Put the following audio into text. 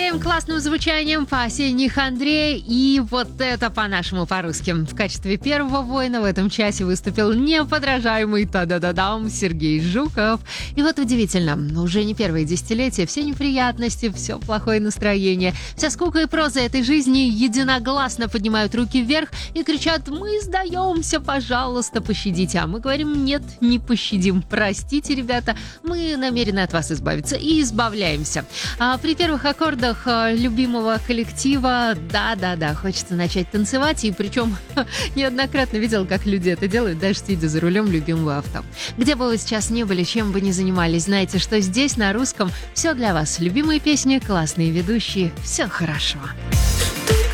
своим классным звучанием по-осенних Андрей. И вот это по-нашему, по-русски. В качестве первого воина в этом часе выступил неподражаемый та-да-да-дам Сергей Жуков. И вот удивительно, уже не первые десятилетия, все неприятности, все плохое настроение, вся скука и проза этой жизни единогласно поднимают руки вверх и кричат: мы сдаемся, пожалуйста, пощадите. А мы говорим: нет, не пощадим. Простите, ребята, мы намерены от вас избавиться и избавляемся. А при первых аккордах любимого коллектива, да-да-да, хочется начать танцевать, и причем неоднократно видел, как люди это делают, даже сидя за рулем любимого авто. Где бы вы сейчас ни были, чем бы ни занимались, знаете, что здесь на русском все для вас. Любимые песни, классные ведущие, все хорошо.